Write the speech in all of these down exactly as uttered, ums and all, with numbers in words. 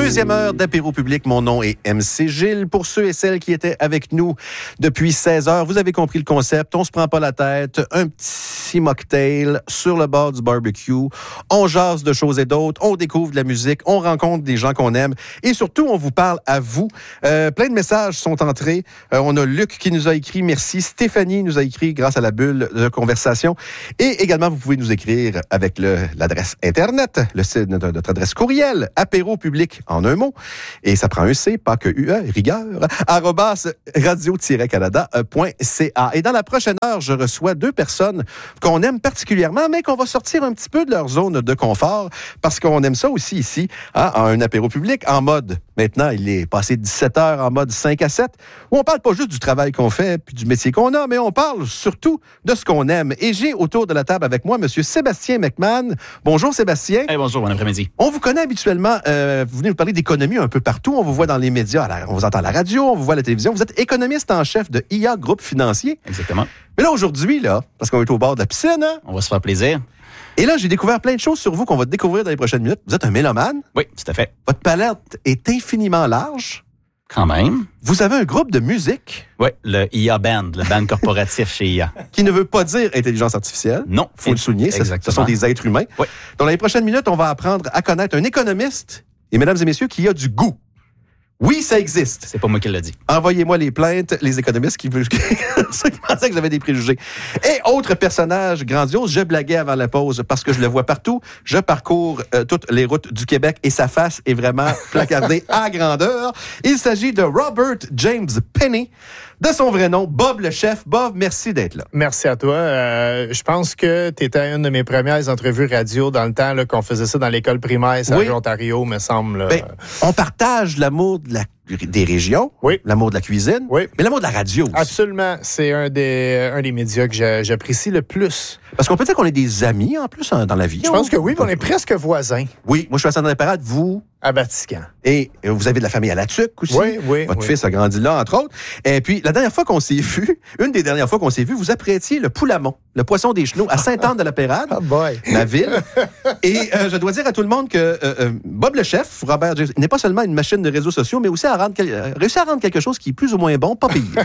Deuxième heure d'apéro public. Mon nom est M C Gilles. Pour ceux et celles qui étaient avec nous depuis seize heures, vous avez compris le concept. On se prend pas la tête. Un petit mocktail sur le bord du barbecue. On jase de choses et d'autres. On découvre de la musique. On rencontre des gens qu'on aime. Et surtout, on vous parle à vous. Euh, plein de messages sont entrés. Euh, on a Luc qui nous a écrit. Merci. Stéphanie nous a écrit grâce à la bulle de conversation. Et également, vous pouvez nous écrire avec le, l'adresse Internet, le site, notre, notre adresse courriel, apéro public en un mot. Et ça prend un C, pas que U E, rigueur, arrobas radio-canada point c a. Et dans la prochaine heure, je reçois deux personnes qu'on aime particulièrement, mais qu'on va sortir un petit peu de leur zone de confort, parce qu'on aime ça aussi ici, hein, en un apéro public, en mode, maintenant, il est passé dix-sept heures en mode cinq à sept, où on parle pas juste du travail qu'on fait, puis du métier qu'on a, mais on parle surtout de ce qu'on aime. Et j'ai autour de la table avec moi M. Sébastien McMahon. Bonjour Sébastien. Hey, bonjour, bon après-midi. On vous connaît habituellement, euh, vous venez nous parler d'économie un peu partout, on vous voit dans les médias, on vous entend à la radio, on vous voit à la télévision, vous êtes économiste en chef de I A Groupe Financier. Exactement. Mais là, aujourd'hui, là, parce qu'on est au bord de la piscine, hein? On va se faire plaisir. Et là, j'ai découvert plein de choses sur vous qu'on va découvrir dans les prochaines minutes. Vous êtes un mélomane. Oui, tout à fait. Votre palette est infiniment large. Quand même. Vous avez un groupe de musique. Oui, le I A Band, le band corporatif chez I A. Qui ne veut pas dire intelligence artificielle. Non. Il faut le souligner, ce, ce sont des êtres humains. Oui. Dans les prochaines minutes, on va apprendre à connaître un économiste, et mesdames et messieurs, qui a du goût. Oui, ça existe. C'est pas moi qui l'ai dit. Envoyez-moi les plaintes, les économistes qui, veulent... ceux qui pensaient que j'avais des préjugés. Et autre personnage grandiose, je blaguais avant la pause parce que je le vois partout. Je parcours euh, toutes les routes du Québec et sa face est vraiment placardée à grandeur. Il s'agit de Robert James Penny, de son vrai nom, Bob le chef. Bob, merci d'être là. Merci à toi. Euh, je pense que tu étais une de mes premières entrevues radio dans le temps là, qu'on faisait ça dans l'école primaire, ça, oui. à Ontario, me semble. Ben, on partage l'amour de la, des régions, oui. l'amour de la cuisine, oui. mais l'amour de la radio aussi. Absolument. C'est un des, un des médias que j'a, j'apprécie le plus. Parce qu'on peut dire qu'on est des amis, en plus, dans la vie. Je pense que oui, on est presque voisins. Oui, moi, je suis à Saint-André-Parade, vous... À Vatican. Et vous avez de la famille à La Tuque aussi. Oui, oui. Votre oui. fils a grandi là, entre autres. Et puis, la dernière fois qu'on s'est vu, une des dernières fois qu'on s'est vu, vous apprêtiez le poulamon, le poisson des chenaux, à Sainte-Anne-de-la-Pérade, oh boy. la ville. Et euh, je dois dire à tout le monde que euh, euh, Bob le chef, Robert James, n'est pas seulement une machine de réseaux sociaux, mais aussi à rendre, euh, réussi à rendre quelque chose qui est plus ou moins bon, pas payé.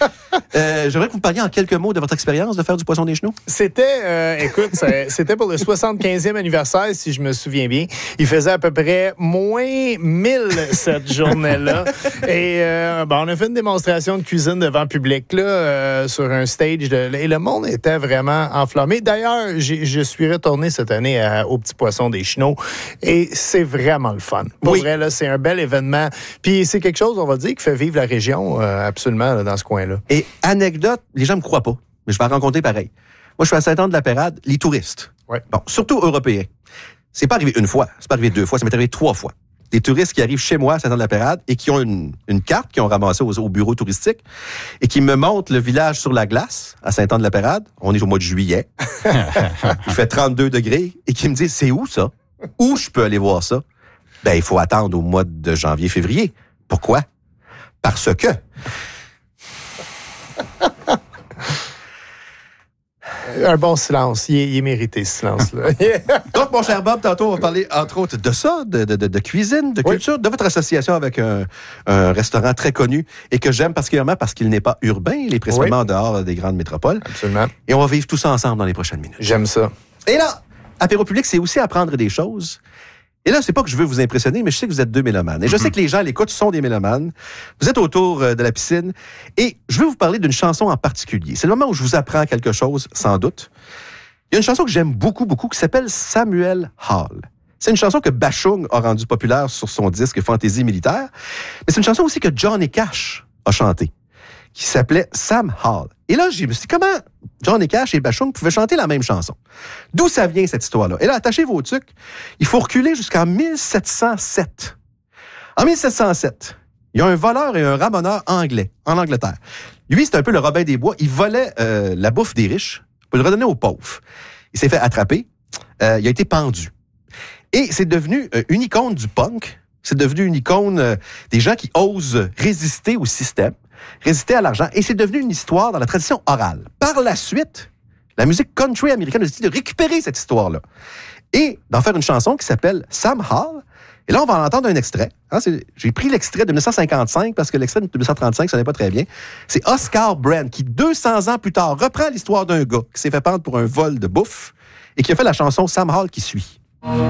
euh, j'aimerais que vous me parliez en quelques mots de votre expérience de faire du poisson des chenaux. C'était, euh, écoute, c'était pour le soixante-quinzième anniversaire, si je me souviens bien. Il faisait à peu près moins mille cette journée-là. Et euh, ben, on a fait une démonstration de cuisine devant le public là, euh, sur un stage. De, et le monde était vraiment enflammé. D'ailleurs, j'ai, je suis retourné cette année à, au Petit Poisson des Chenaux. Et c'est vraiment le fun. Pour oui. vrai, là, c'est un bel événement. Puis c'est quelque chose, on va dire, qui fait vivre la région euh, absolument là, dans ce coin-là. Et anecdote, les gens me croient pas, mais je vais en raconter pareil. Moi, je suis à Sainte-Anne-de-la-Pérade, les touristes. Ouais. Bon, surtout européens. C'est pas arrivé une fois, c'est pas arrivé deux fois, ça m'est arrivé trois fois. Des touristes qui arrivent chez moi à Sainte-Anne-de-la-Pérade et qui ont une, une carte qu'ils ont ramassée au, au bureau touristique et qui me montrent le village sur la glace à Sainte-Anne-de-la-Pérade. On est au mois de juillet. Il fait trente-deux degrés et qui me disent, c'est où ça? Où je peux aller voir ça? Ben, il faut attendre au mois de janvier-février. Pourquoi? Parce que... Un bon silence. Il est, il est mérité, ce silence-là. Donc, mon cher Bob, tantôt, on va parler, entre autres, de ça, de, de, de cuisine, de culture, oui. de votre association avec un, un restaurant très connu et que j'aime particulièrement parce qu'il n'est pas urbain, il est principalement oui. en dehors des grandes métropoles. Absolument. Et on va vivre tout ça ensemble dans les prochaines minutes. J'aime ça. Et là, apéro public, c'est aussi apprendre des choses. Et là, c'est pas que je veux vous impressionner, mais je sais que vous êtes deux mélomanes. Et je mm-hmm. sais que les gens à l'écoute sont des mélomanes. Vous êtes autour de la piscine. Et je veux vous parler d'une chanson en particulier. C'est le moment où je vous apprends quelque chose, sans doute. Il y a une chanson que j'aime beaucoup, beaucoup, qui s'appelle Samuel Hall. C'est une chanson que Bashung a rendue populaire sur son disque Fantaisie militaire. Mais c'est une chanson aussi que Johnny Cash a chantée, qui s'appelait Sam Hall. Et là, je me suis dit, comment Johnny Cash et Bashung pouvaient chanter la même chanson? D'où ça vient, cette histoire-là? Et là, attachez vos trucs. Il faut reculer jusqu'en mille sept cent sept. En mille sept cent sept, il y a un voleur et un ramoneur anglais, en Angleterre. Lui, c'est un peu le Robin des Bois. Il volait euh, la bouffe des riches pour le redonner aux pauvres. Il s'est fait attraper. Euh, il a été pendu. Et c'est devenu euh, une icône du punk. C'est devenu une icône euh, des gens qui osent résister au système, résister à l'argent. Et c'est devenu une histoire dans la tradition orale. Par la suite, la musique country américaine a décidé de récupérer cette histoire-là et d'en faire une chanson qui s'appelle Sam Hall, Et là, on va en entendre un extrait. Hein, c'est, j'ai pris l'extrait de dix-neuf cent cinquante-cinq parce que l'extrait de dix-neuf cent trente-cinq, ça n'est pas très bien. C'est Oscar Brand qui, deux cents ans plus tard, reprend l'histoire d'un gars qui s'est fait pendre pour un vol de bouffe et qui a fait la chanson Sam Hall qui suit.